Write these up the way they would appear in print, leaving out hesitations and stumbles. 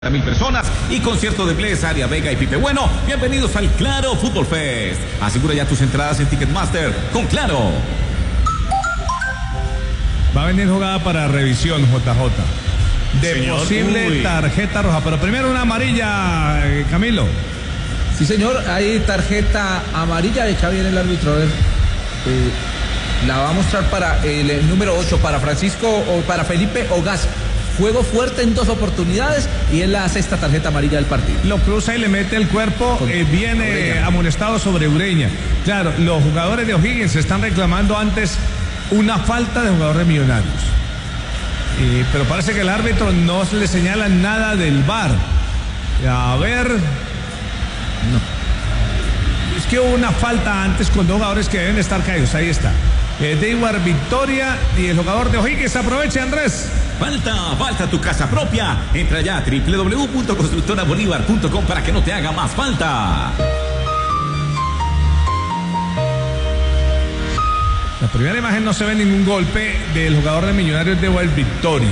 mil personas y concierto de Bless, Aria Vega y Pipe Bueno. Bienvenidos al Claro Fútbol Fest. Asegura ya tus entradas en Ticketmaster con Claro. Va a venir jugada para revisión, JJ. De señor, posible tarjeta roja, pero primero una amarilla, Camilo. Sí, señor, hay tarjeta amarilla de Xavi en el árbitro. A ver, la va a mostrar para el número 8, para Francisco o para Felipe Ogaz. Juego fuerte en 2 oportunidades y es la 6ª tarjeta amarilla del partido. Lo cruza y le mete el cuerpo, viene amonestado sobre Ureña. Claro, los jugadores de O'Higgins están reclamando antes una falta de jugador de Millonarios. Pero parece que el árbitro no le señala nada del VAR. A ver. No. Es que hubo una falta antes con 2 jugadores que deben estar caídos. Ahí está. Dewar Victoria y el jugador de O'Higgins. Aproveche, Andrés. Falta tu casa propia. Entra ya a www.constructorabolivar.com para que no te haga más falta. La primera imagen no se ve ningún golpe del jugador de Millonarios de Victoria.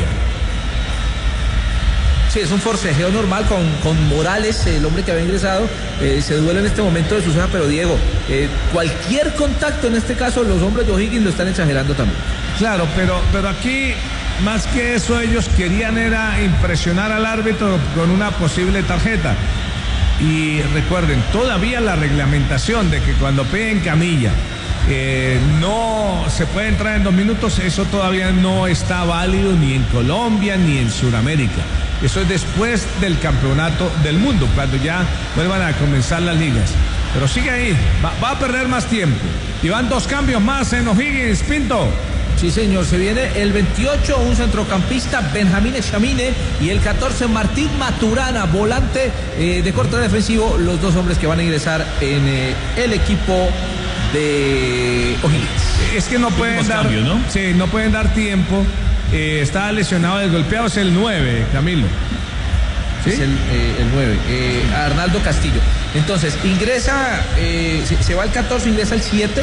Sí, es un forcejeo normal con Morales, el hombre que había ingresado. Se duele en este momento de su ceja, pero Diego, cualquier contacto en este caso, los hombres de O'Higgins lo están exagerando también. Claro, pero aquí, más que eso, ellos querían era impresionar al árbitro con una posible tarjeta. Y recuerden, todavía la reglamentación de que cuando peguen camilla no se puede entrar en 2 minutos, eso todavía no está válido ni en Colombia ni en Sudamérica. Eso es después del campeonato del mundo, cuando ya vuelvan a comenzar las ligas. Pero sigue ahí, va a perder más tiempo. Y van 2 cambios más en O'Higgins, Pinto. Sí, señor, se viene el 28, un centrocampista, Benjamín Echamine, y el 14, Martín Maturana, volante de corte defensivo, los 2 hombres que van a ingresar en el equipo de O'Higgins. Es que no pueden dar cambio, ¿no? Sí, no pueden dar tiempo. Está lesionado, desgolpeado, es el 9, Camilo. ¿Sí? Es el 9, Arnaldo Castillo. Entonces, ingresa, se va el 14, ingresa el 7.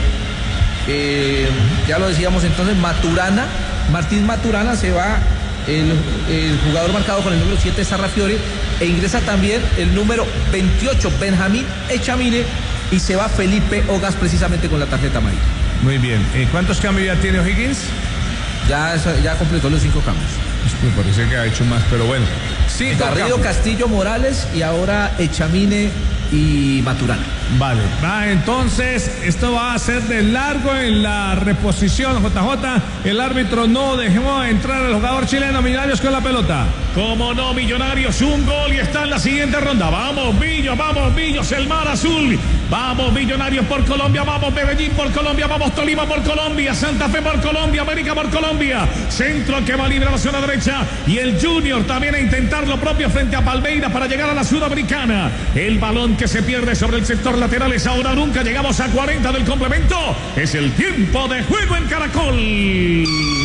Ya lo decíamos entonces, Martín Maturana, se va el jugador marcado con el número 7, Sarrafiore, e ingresa también el número 28, Benjamín Echamine, y se va Felipe Ogaz precisamente con la tarjeta amarilla. Muy bien. ¿Cuántos cambios ya tiene O'Higgins? Ya completó los 5 cambios. Me parece que ha hecho más, pero bueno. Sí, Garrido, Castillo, Morales y ahora Echamine y Maturana. Vale, entonces esto va a ser de largo en la reposición, JJ. El árbitro no dejó entrar al jugador chileno. Millonarios con la pelota. Como no, Millonarios, un gol y está en la siguiente ronda. Vamos, Millos, el mar azul. Vamos, Millonarios por Colombia. Vamos, Medellín por Colombia. Vamos, Tolima por Colombia. Santa Fe por Colombia. América por Colombia. Centro que va libre a la zona derecha. Y el Junior también a intentar lo propio frente a Palmeiras para llegar a la Sudamericana. El balón que se pierde sobre el sector lateral es ahora nunca. Llegamos a 40 del complemento. Es el tiempo de juego en Caracol.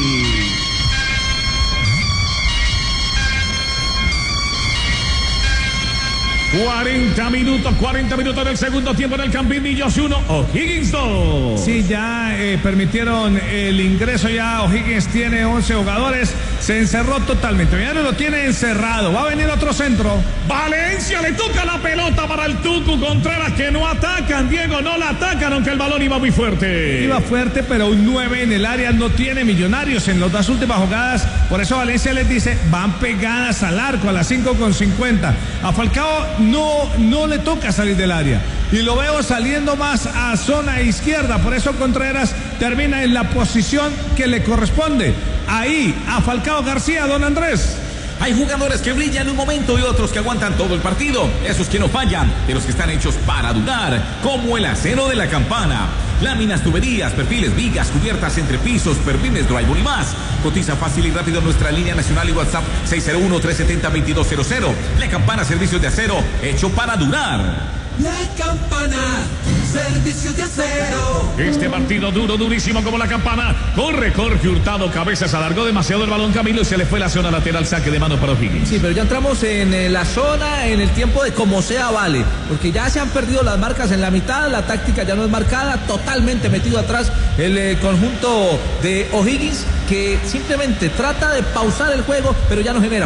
40 minutos del segundo tiempo en el Campín. Millos 1, O'Higgins 2. Sí, ya permitieron el ingreso. Ya O'Higgins tiene 11 jugadores. Se encerró totalmente. Millonarios lo tiene encerrado. Va a venir otro centro. Valencia, le toca la pelota para el Tucu Contreras, que no atacan. Diego, no la atacan, aunque el balón iba muy fuerte. Iba fuerte, pero un 9 en el área no tiene Millonarios en las 2 últimas jugadas. Por eso Valencia les dice, van pegadas al arco a las 5:50. A Falcao no le toca salir del área. Y lo veo saliendo más a zona izquierda. Por eso Contreras termina en la posición que le corresponde. Ahí, a Falcao García, don Andrés. Hay jugadores que brillan un momento y otros que aguantan todo el partido. Esos que no fallan, de los que están hechos para durar, como el acero de la Campana. Láminas, tuberías, perfiles, vigas, cubiertas, entrepisos, perfiles, drywall y más. Cotiza fácil y rápido en nuestra línea nacional y WhatsApp 601-370-2200. La Campana, servicios de acero, hecho para durar. La Campana, servicios de acero. Este partido durísimo como la Campana. Corre Hurtado, cabezas, alargó demasiado el balón Camilo y se le fue la zona lateral, saque de mano para O'Higgins. Sí, pero ya entramos en la zona, en el tiempo de como sea vale, porque ya se han perdido las marcas en la mitad, la táctica ya no es marcada, totalmente metido atrás el conjunto de O'Higgins, que simplemente trata de pausar el juego, pero ya no genera juego.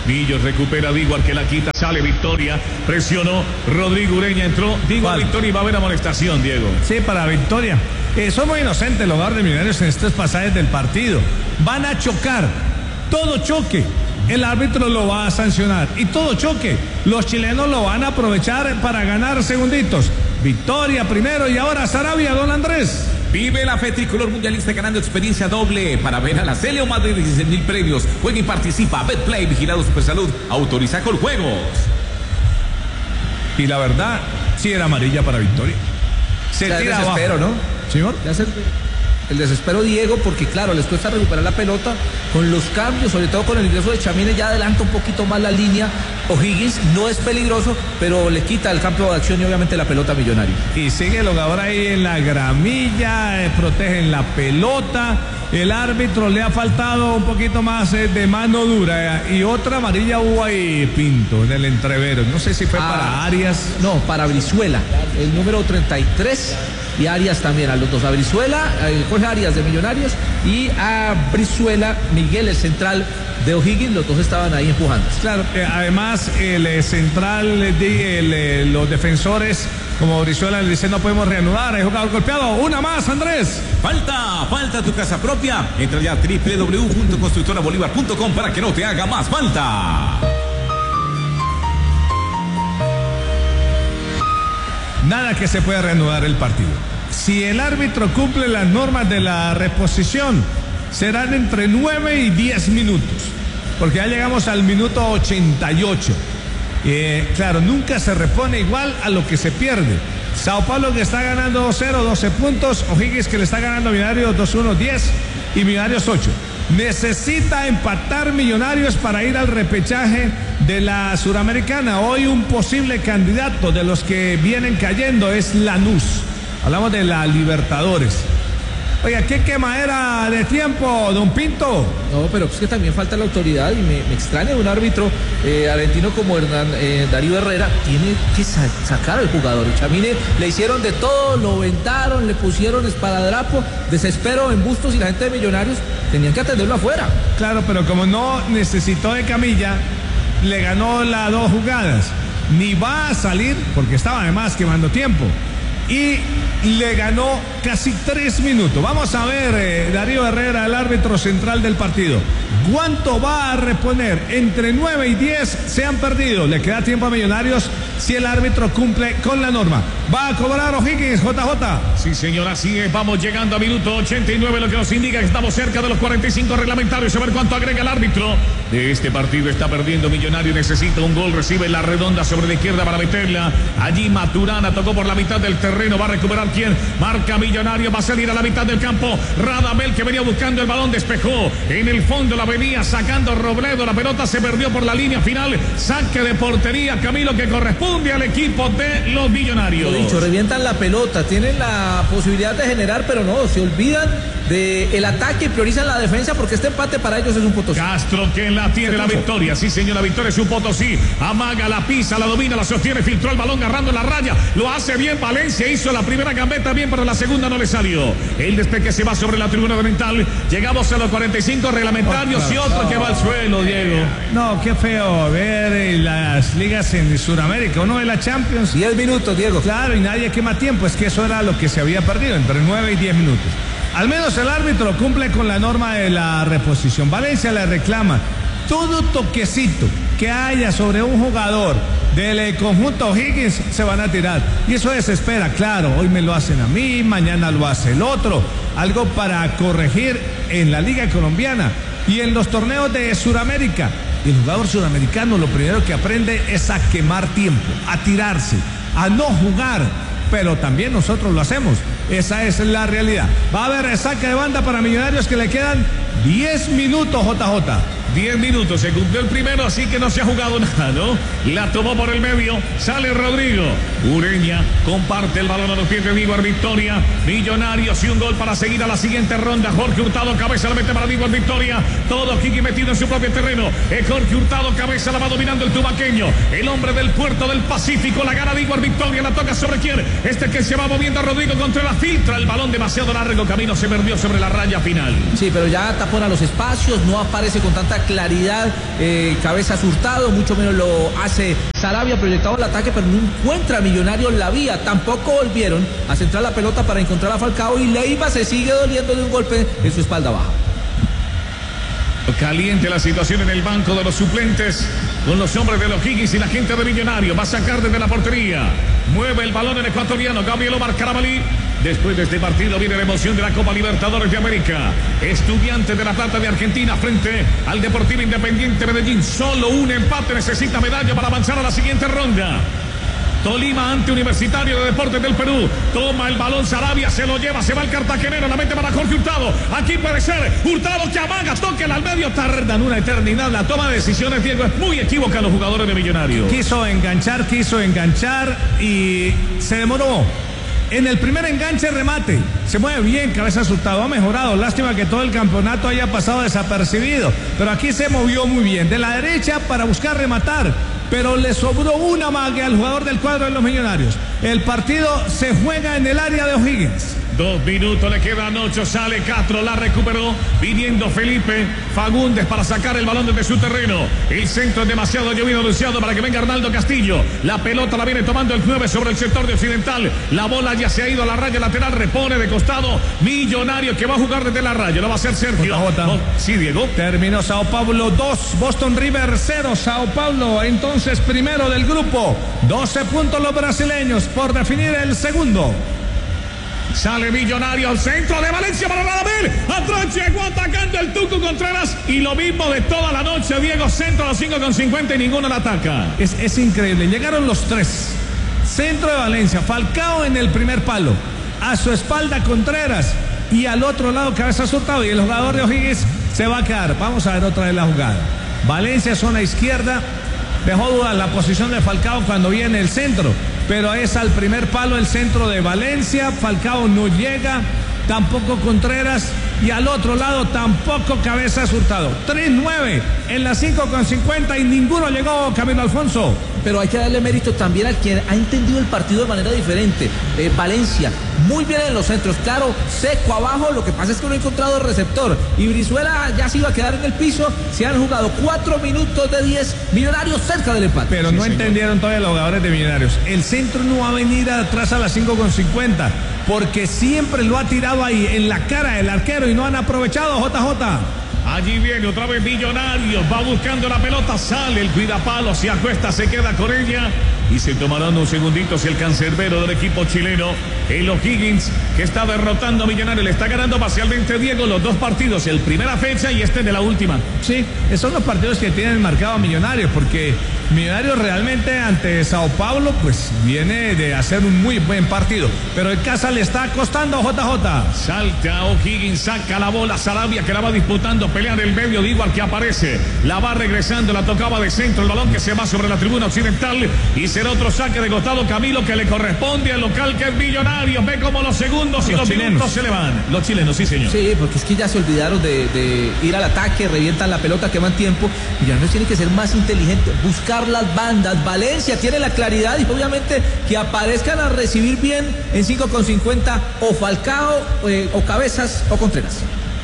Millos recupera Diguar que la quita, sale Victoria, presionó, Rodrigo Ureña entró, Diguar Victoria y va a haber amonestación, Diego. Sí, para Victoria. Son muy inocentes los jugadores de Millonarios en estos pasajes del partido. Van a chocar, todo choque. El árbitro lo va a sancionar y todo choque. Los chilenos lo van a aprovechar para ganar segunditos. Victoria primero y ahora Sarabia, don Andrés. Vive la fe tricolor mundialista ganando experiencia doble para ver a la Celio más de 16.000 premios. Juega y participa. Betplay, vigilado Supersalud, autoriza con juegos. Y la verdad, sí era amarilla para Victoria. Se tira desespero, abajo, ¿no? ¿Señor? El desespero, Diego, porque claro, les cuesta recuperar la pelota con los cambios, sobre todo con el ingreso de Chamine, ya adelanta un poquito más la línea. O'Higgins no es peligroso, pero le quita el campo de acción y obviamente la pelota a Millonarios. Y sigue el jugador ahí en la gramilla, protegen la pelota. El árbitro le ha faltado un poquito más de mano dura. Y otra amarilla hubo ahí, Pinto, en el entrevero. No sé si fue para Arias. No, para Brizuela, el número 33. Y Arias también, a los dos, a Brizuela, Jorge Arias de Millonarios y a Brizuela, Miguel, el central de O'Higgins, los dos estaban ahí empujando. Claro, además el central, los defensores, como Brizuela le dice, no podemos reanudar, hay jugador golpeado, una más, Andrés. Falta tu casa propia, entra ya a www.constructorabolívar.com para que no te haga más falta. Nada que se pueda reanudar el partido. Si el árbitro cumple las normas de la reposición, serán entre 9 y 10 minutos, porque ya llegamos al minuto 88. Claro, nunca se repone igual a lo que se pierde. Sao Paulo que está ganando 2-0, 12 puntos. O'Higgins que le está ganando a Millonarios 2-1, 10 y Millonarios 8. Necesita empatar Millonarios para ir al repechaje de la Suramericana. Hoy un posible candidato de los que vienen cayendo es Lanús. Hablamos de la Libertadores. Oiga, qué quemadera de tiempo, don Pinto. No, pero es que también falta la autoridad y me extraña un árbitro argentino como Darío Herrera. Tiene que sacar al jugador. Chamine le hicieron de todo, lo ventaron, le pusieron esparadrapo, desespero en Bustos y la gente de Millonarios tenían que atenderlo afuera. Claro, pero como no necesitó de camilla, le ganó las 2 jugadas. Ni va a salir, porque estaba además quemando tiempo. Y le ganó casi 3 minutos. Vamos a ver, Darío Herrera, el árbitro central del partido. ¿Cuánto va a reponer? Entre 9 y 10 se han perdido. Le queda tiempo a Millonarios si el árbitro cumple con la norma. Va a cobrar O'Higgins, JJ. Sí, señor, así es. Vamos llegando a minuto 89, lo que nos indica que estamos cerca de los 45 reglamentarios. A ver cuánto agrega el árbitro de este partido. Está perdiendo Millonario, necesita un gol. Recibe la redonda sobre la izquierda para meterla. Allí Maturana tocó por la mitad del terreno. Va a recuperar quién. Marca Millonario. Va a salir a la mitad del campo. Radamel, que venía buscando el balón, despejó. En el fondo la venía sacando Robledo. La pelota se perdió por la línea final. Saque de portería, Camilo, que corresponde al equipo de los Millonarios. Lo dicho, revientan la pelota. Tienen la posibilidad de generar, pero no, se olvidan del ataque y priorizan la defensa porque este empate para ellos es un Potosí. Castro que la tiene la victoria. Sí, señor, la victoria es un Potosí. Amaga, la pisa, la domina, la sostiene, filtró el balón agarrando la raya. Lo hace bien Valencia, hizo la primera gambeta bien, pero la segunda no le salió. El despegue se va sobre la tribuna oriental. Llegamos a los 45 reglamentarios y otro que va al suelo, Diego. No, qué feo ver las ligas en Sudamérica. Uno de la Champions. 10 minutos, Diego. Claro, y nadie quema tiempo. Es que eso era lo que se había perdido, entre 9 y 10 minutos. Al menos el árbitro cumple con la norma de la reposición. Valencia le reclama todo toquecito que haya sobre un jugador del conjunto O'Higgins se van a tirar. Y eso desespera, claro, hoy me lo hacen a mí, mañana lo hace el otro. Algo para corregir en la Liga Colombiana y en los torneos de Sudamérica. Y el jugador sudamericano lo primero que aprende es a quemar tiempo, a tirarse, a no jugar. Pero también nosotros lo hacemos. Esa es la realidad. Va a haber saque de banda para Millonarios que le quedan 10 minutos, JJ. 10 minutos, se cumplió el primero, así que no se ha jugado nada, ¿no? La tomó por el medio, sale Rodrigo. Ureña comparte el balón a los pies de Diguar Victoria. Millonarios y un gol para seguir a la siguiente ronda. Jorge Hurtado, cabeza, la mete para Diguar Victoria. Todo Kiki metido en su propio terreno. Jorge Hurtado, cabeza, la va dominando el tubaqueño. El hombre del puerto del Pacífico, la gana Diguar Victoria. La toca sobre quién. Que se va moviendo a Rodrigo contra la filtra. El balón demasiado largo, Camino se perdió sobre la raya final. Sí, pero ya tapona los espacios, no aparece con tanta claridad Cabezas Hurtado, mucho menos lo hace Sarabia, proyectado al ataque, pero no encuentra a Millonarios la vía. Tampoco volvieron a centrar la pelota para encontrar a Falcao, y Leiva se sigue doliendo de un golpe en su espalda baja. Caliente la situación en el banco de los suplentes con los hombres de los Higgins y la gente de Millonarios. Va a sacar desde la portería. Mueve el balón el ecuatoriano Gabriel Omar Carabalí. Después de este partido viene la emoción de la Copa Libertadores de América. Estudiantes de La Plata de Argentina frente al Deportivo Independiente Medellín. Solo un empate necesita medalla para avanzar a la siguiente ronda. Tolima ante Universitario de Deportes del Perú. Toma el balón Sarabia, se lo lleva, se va el cartagenero, la mete para Jorge Hurtado. Aquí puede ser Hurtado que amaga, tóquela al medio, tardan una eternidad. La toma de decisiones, Diego, es muy equívoca a los jugadores de Millonarios. Quiso enganchar y se demoró. En el primer enganche, remate. Se mueve bien Cabezas Hurtado, ha mejorado. Lástima que todo el campeonato haya pasado desapercibido. Pero aquí se movió muy bien. De la derecha para buscar rematar. Pero le sobró una magia al jugador del cuadro de los Millonarios. El partido se juega en el área de O'Higgins. 2 minutos le quedan 8, sale Castro, la recuperó, viniendo Felipe Fagundes para sacar el balón desde su terreno. El centro es demasiado llovido, anunciado para que venga Arnaldo Castillo. La pelota la viene tomando el 9 sobre el sector de Occidental. La bola ya se ha ido a la raya lateral, repone de costado. Millonario que va a jugar desde la raya, lo va a hacer Sergio. Sí, Diego. Terminó Sao Paulo 2, Boston River 0. Sao Paulo entonces primero del grupo. 12 puntos los brasileños por definir el segundo. Sale Millonario al centro de Valencia para Radamel. Atrás llegó atacando el Tucu Contreras. Y lo mismo de toda la noche, Diego. Centro a los 5:50 y ninguno la ataca. Es increíble. Llegaron los tres. Centro de Valencia. Falcao en el primer palo. A su espalda Contreras. Y al otro lado Cabezas Hurtado. Y el jugador de O'Higgins se va a quedar. Vamos a ver otra vez la jugada. Valencia, zona izquierda. Dejó duda la posición de Falcao cuando viene el centro. Pero es al primer palo el centro de Valencia. Falcao no llega, tampoco Contreras, y al otro lado tampoco Cabezas Hurtado. 3-9 en la 5:50 y ninguno llegó, Camilo Alfonso. Pero hay que darle mérito también al quien ha entendido el partido de manera diferente. Valencia, muy bien en los centros, claro, seco abajo, lo que pasa es que no ha encontrado receptor. Y Brizuela ya se iba a quedar en el piso. Se han jugado 4 minutos de 10, Millonarios cerca del empate. Pero no entendieron todavía los jugadores de Millonarios. El centro no va a venir atrás a las 5:50, porque siempre lo ha tirado ahí en la cara del arquero y no han aprovechado, JJ. Allí viene otra vez Millonarios, va buscando la pelota, sale el cuidapalo, se acuesta, se queda con ella y se tomarán un segundito si el cancerbero del equipo chileno, el O'Higgins, que está derrotando a Millonarios, le está ganando parcialmente, Diego, los 2 partidos, el primera fecha y este de la última. Sí, esos son los partidos que tienen marcado a Millonarios, porque Millonarios realmente ante Sao Paulo pues viene de hacer un muy buen partido, pero el casa le está costando, JJ. Salta O'Higgins, saca la bola, Sarabia que la va disputando, pelea en el medio, digo al que aparece, la va regresando, la tocaba de centro, el balón que se va sobre la tribuna occidental y será otro saque de costado, Camilo, que le corresponde al local que es Millonarios. Ve como los segundos y los minutos se le van. Los chilenos, sí señor. Sí, porque es que ya se olvidaron de ir al ataque, revientan la pelota, queman tiempo. Millonarios tiene que ser más inteligente, buscar las bandas. Valencia tiene la claridad y obviamente que aparezcan a recibir bien en 5:50 o Falcao o Cabezas o Contreras.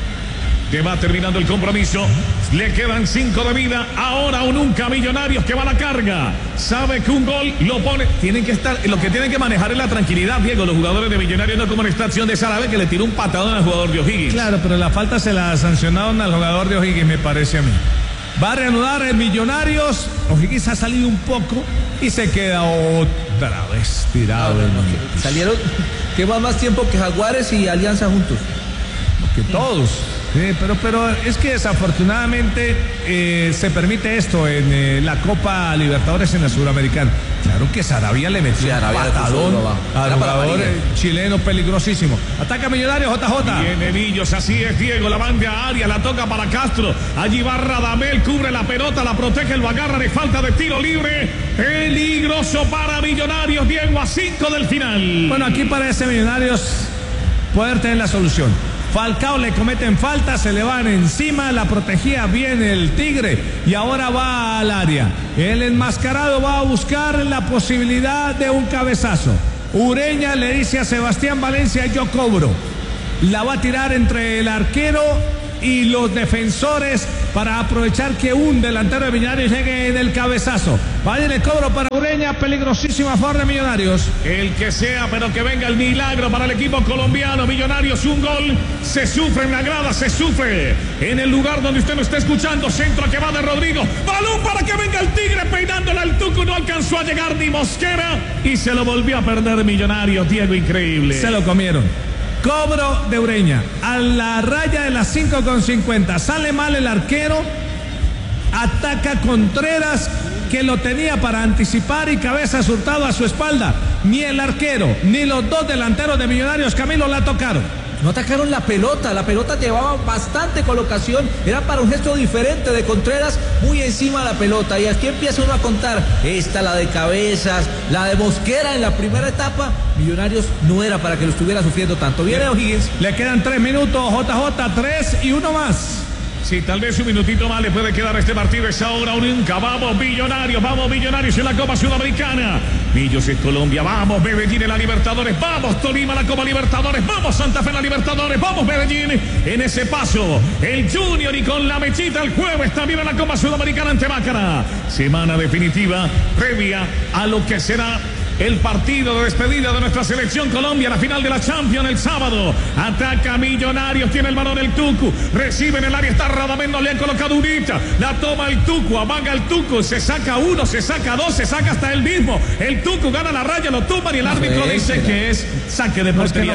Que va terminando el compromiso, le quedan 5 de vida, ahora o nunca. Millonarios que va a la carga, sabe que un gol lo pone, tienen que estar, lo que tienen que manejar es la tranquilidad, Diego, los jugadores de Millonarios, no como en esta acción de Sarabia que le tiró un patadón al jugador de O'Higgins. Claro, pero la falta se la sancionaron al jugador de O'Higgins, me parece a mí. Va a reanudar el Millonarios, O'Higgins ha salido un poco y se queda otra vez tirado. Salieron, que va más tiempo que Jaguares y Alianza juntos. Que todos. Sí, pero es que desafortunadamente se permite esto en la Copa Libertadores en la Sudamericana. Claro que Sarabia le metió un patadón al jugador chileno peligrosísimo. Ataca Millonarios, JJ. Viene Millos, así es, Diego, la banda a área, la toca para Castro. Allí va Radamel, cubre la pelota, la protege, lo agarra de falta de tiro libre. Peligroso para Millonarios, Diego, a 5 del final. Bueno, aquí parece Millonarios poder tener la solución. Falcao le cometen falta, se le van encima, la protegía bien el Tigre y ahora va al área. El enmascarado va a buscar la posibilidad de un cabezazo. Ureña le dice a Sebastián Valencia: yo cobro. La va a tirar entre el arquero y los defensores para aprovechar que un delantero de Millonarios llegue en el cabezazo. Vaya el cobro para Ureña, peligrosísima favor de Millonarios. El que sea, pero que venga el milagro para el equipo colombiano. Millonarios, un gol, se sufre en la grada, se sufre en el lugar donde usted lo está escuchando. Centro que va de Rodrigo, balón para que venga el Tigre peinándola al Tucu, no alcanzó a llegar ni Mosquera y se lo volvió a perder Millonarios. Diego, increíble. Se lo comieron. Cobro de Ureña a la raya de las 5:50. Sale mal el arquero, ataca Contreras, que lo tenía para anticipar, y cabeza Hurtado a su espalda. Ni el arquero ni los dos delanteros de Millonarios, Camilo, la tocaron. No atacaron la pelota llevaba bastante colocación, era para un gesto diferente de Contreras, muy encima de la pelota, y aquí empieza uno a contar, esta, la de Cabezas, la de Mosquera en la primera etapa. Millonarios no era para que lo estuviera sufriendo tanto. Viene O'Higgins. Le quedan 3 minutos, JJ, 3 y 1 más. Sí, tal vez un minutito más le puede quedar a este partido. Es ahora o nunca. Vamos Millonarios en la Copa Sudamericana. Millos en Colombia, vamos Medellín en la Libertadores, vamos Tolima en la Copa Libertadores, vamos Santa Fe en la Libertadores, vamos Medellín en ese paso. El Junior y con la mechita el jueves también en la Copa Sudamericana ante Mácara. Semana definitiva previa a lo que será el partido de despedida de nuestra selección Colombia, la final de la Champions el sábado. Ataca Millonarios, tiene el balón el Tucu, recibe en el área, está Radamel, no le han colocado unita, la toma el Tucu, amaga el Tucu, se saca uno, se saca dos, se saca hasta él mismo. El Tucu gana la raya, lo tumban y el árbitro dice que es saque de portería.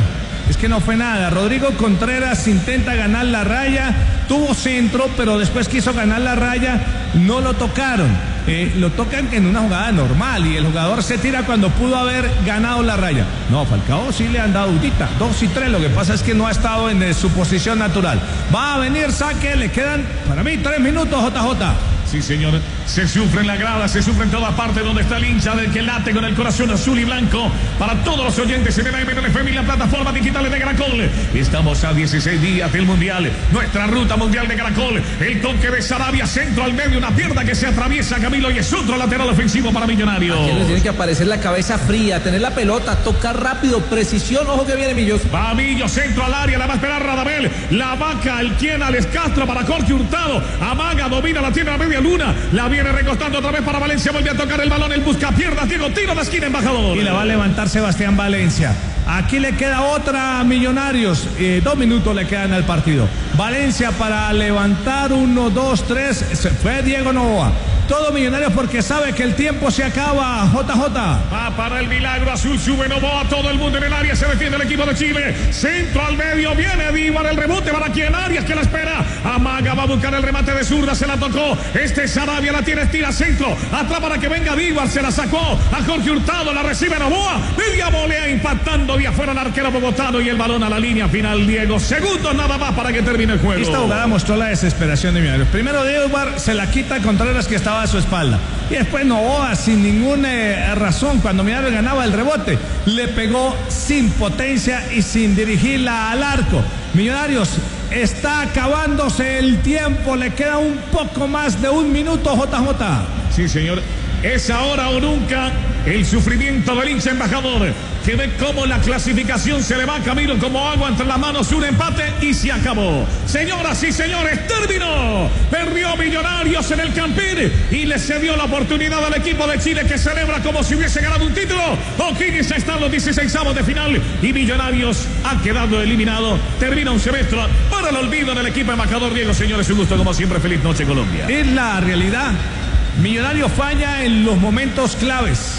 Es que no fue nada. Rodrigo Contreras intenta ganar la raya, tuvo centro, pero después quiso ganar la raya, no lo tocaron. Lo tocan en una jugada normal y el jugador se tira cuando pudo haber ganado la raya. No, Falcao sí le han dado dudita, 2 y 3, lo que pasa es que no ha estado en su posición natural. Va a venir saque, le quedan para mí 3 minutos, JJ. Sí, señor, se sufre en la grada, se sufre en toda parte donde está el hincha del que late con el corazón azul y blanco. Para todos los oyentes en el AM y la plataforma digital de Caracol. Estamos a 16 días del Mundial, nuestra ruta mundial de Caracol. El toque de Sarabia, centro al medio, una pierna que se atraviesa, Camilo, y es otro lateral ofensivo para Millonarios. Aquí les tiene que aparecer la cabeza fría, tener la pelota, tocar rápido, precisión, ojo que viene Millos. Va Millos, centro al área, la va a esperar Radamel, la vaca, el quien Alex Castro para Jorge Hurtado, amaga, domina, la tiene a media luna, la viene recostando otra vez para Valencia, vuelve a tocar el balón, el busca piernas, Diego, tiro de esquina, embajador. Y la va a levantar Sebastián Valencia. Aquí le queda otra a Millonarios, 2 minutos le quedan al partido. Valencia para levantar 1, 2, 3, se fue Diego Novoa. Todo Millonarios porque sabe que el tiempo se acaba. JJ. Va para el milagro azul, sube Novoa, todo el mundo en el área, se defiende el equipo de Chile. Centro al medio, viene Díbar, el rebote para quien Arias que la espera. Amaga, va a buscar el remate de zurda, se la tocó. Sarabia la tiene, estira centro. Atrás para que venga Díbar, se la sacó a Jorge Hurtado, la recibe Novoa. Media volea impactando de afuera el arquero bogotano y el balón a la línea final, Diego. Segundos nada más para que termine el juego. Esta jugada mostró la desesperación de Millonarios. Primero Díbar se la quita a Contreras que estaba a su espalda. Y después Novoa, sin ninguna razón, cuando Millonarios ganaba el rebote, le pegó sin potencia y sin dirigirla al arco. Millonarios está acabándose el tiempo, le queda un poco más de 1 minuto, JJ. Sí, señor. Es ahora o nunca el sufrimiento del hincha embajador, que ve cómo la clasificación se le va a Camilo como agua entre las manos, un empate y se acabó. Señoras y señores, terminó. Perdió Millonarios en el Campín y le cedió la oportunidad al equipo de Chile, que celebra como si hubiese ganado un título. O'Higgins está en los 16avos de final y Millonarios ha quedado eliminado. Termina un semestre para el olvido en el equipo embajador. Diego, señores, un gusto como siempre. Feliz noche, Colombia. Es la realidad. Millonarios falla en los momentos claves,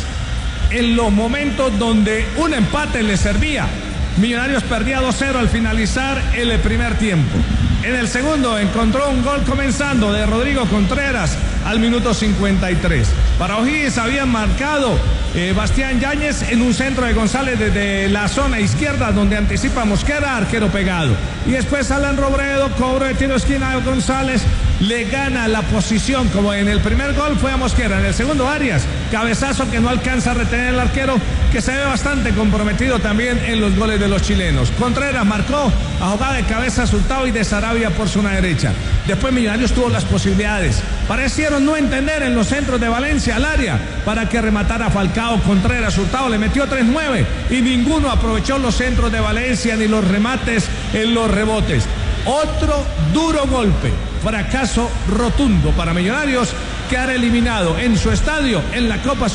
en los momentos donde un empate le servía. Millonarios perdía 2-0 al finalizar el primer tiempo. En el segundo encontró un gol comenzando de Rodrigo Contreras al minuto 53. Para O'Higgins habían marcado Bastián Yáñez en un centro de González desde la zona izquierda, donde anticipa Mosquera, arquero pegado. Y después Alan Robredo, cobro de tiro esquina de González, le gana la posición, como en el primer gol fue a Mosquera, en el segundo Arias, cabezazo que no alcanza a retener el arquero, que se ve bastante comprometido también en los goles de los chilenos. Contreras marcó a jugada de cabeza Hurtado y de Sarabia por zona derecha. Después Millonarios tuvo las posibilidades, parecieron no entender en los centros de Valencia al área para que rematara Falcao. Contreras, Hurtado le metió 3-9 y ninguno aprovechó los centros de Valencia ni los remates en los rebotes. Otro duro golpe, fracaso rotundo para Millonarios, quedar eliminado en su estadio en la Copa